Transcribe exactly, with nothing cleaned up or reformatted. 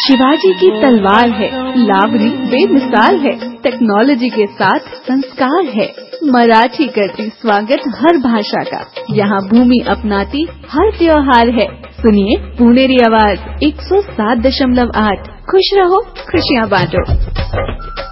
शिवाजी की तलवार है, लावणी बेमिसाल है, टेक्नोलॉजी के साथ संस्कार है। मराठी करती स्वागत हर भाषा का, यहाँ भूमि अपनाती हर त्योहार है। सुनिए पुणेरी आवाज एक सौ सात दशमलव आठ। खुश रहो, खुशियाँ बांटो।